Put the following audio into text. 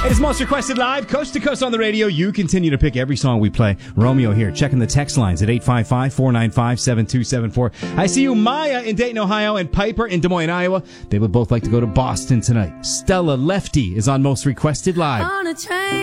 It is Most Requested Live, coast to coast on the radio. You continue to pick every song we play. Romeo here, checking the text lines at 855-495-7274. I see you, Maya in Dayton, Ohio, and Piper in Des Moines, Iowa. They would both like to go to Boston tonight. Stella Lefty is on Most Requested Live. On a train.